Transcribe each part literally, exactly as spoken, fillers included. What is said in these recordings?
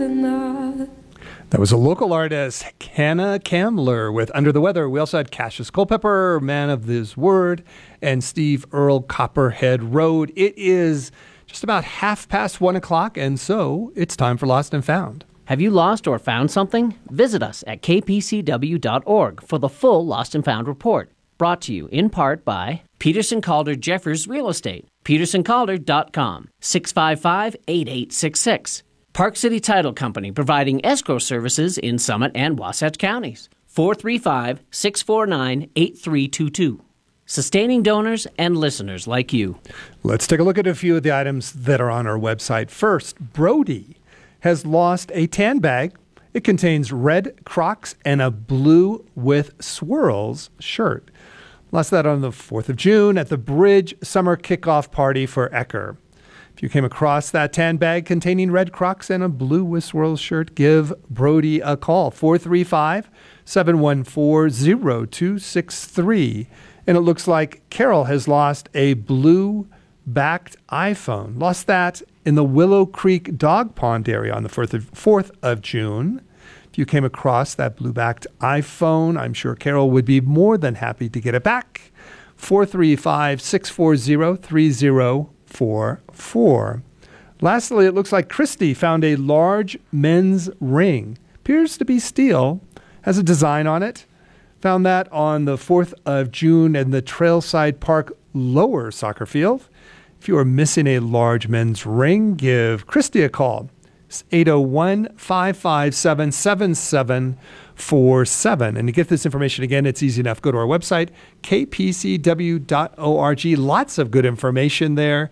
tonight. That was a local artist, Hannah Kamler, with Under the Weather. We also had Cassius Culpepper, Man of His Word, and Steve Earle, Copperhead Road. It is just about half past one o'clock, and so it's time for Lost and Found. Have you lost or found something? Visit us at k p c w dot org for the full Lost and Found report. Brought to you in part by Peterson Calder Jeffers Real Estate, peterson calder dot com, six five five, eight eight six six. Park City Title Company, providing escrow services in Summit and Wasatch counties, four three five, six four nine, eight three two two. Sustaining donors and listeners like you. Let's take a look at a few of the items that are on our website. First, Brody has lost a tan bag. It contains red Crocs and a blue with swirls shirt. Lost that on the fourth of June at the Bridge Summer Kickoff Party for Ecker. If you came across that tan bag containing red Crocs and a blue with swirls shirt, give Brody a call, four three five, seven one four, zero two six three. And it looks like Carol has lost a blue-backed iPhone. Lost that in the Willow Creek Dog Pond area on the fourth of June. If you came across that blue-backed iPhone, I'm sure Carol would be more than happy to get it back. four three five, six four zero, three zero four four. Lastly, it looks like Christy found a large men's ring. Appears to be steel. Has a design on it. Found that on the fourth of June in the Trailside Park lower soccer field. If you are missing a large men's ring, give Christy a call. It's eight oh one, five five seven, seven seven four seven. And to get this information again, it's easy enough. Go to our website, k p c w dot org. Lots of good information there.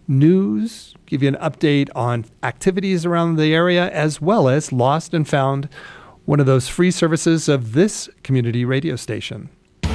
News, give you an update on activities around the area, as well as Lost and Found, one of those free services of this community radio station.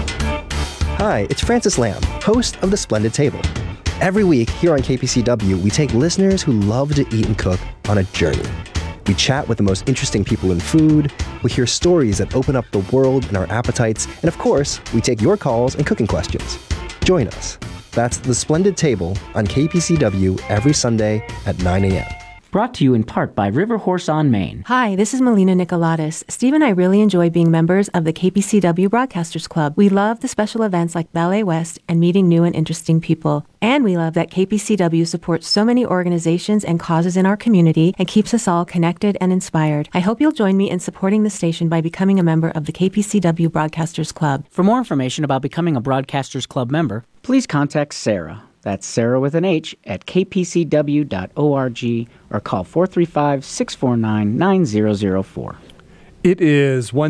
Hi, it's Francis Lamb, host of The Splendid Table. Every week here on K P C W, we take listeners who love to eat and cook on a journey. We chat with the most interesting people in food, we hear stories that open up the world and our appetites, and of course, we take your calls and cooking questions. Join us. That's The Splendid Table on K P C W every Sunday at nine a.m. Brought to you in part by River Horse on Main. Hi, this is Melina Nicolatis. Steve and I really enjoy being members of the K P C W Broadcasters Club. We love the special events like Ballet West and meeting new and interesting people. And we love that K P C W supports so many organizations and causes in our community and keeps us all connected and inspired. I hope you'll join me in supporting the station by becoming a member of the K P C W Broadcasters Club. For more information about becoming a Broadcasters Club member, please contact Sarah. That's Sarah with an H at k p c w dot org or call four three five, six four nine, nine zero zero four. It is one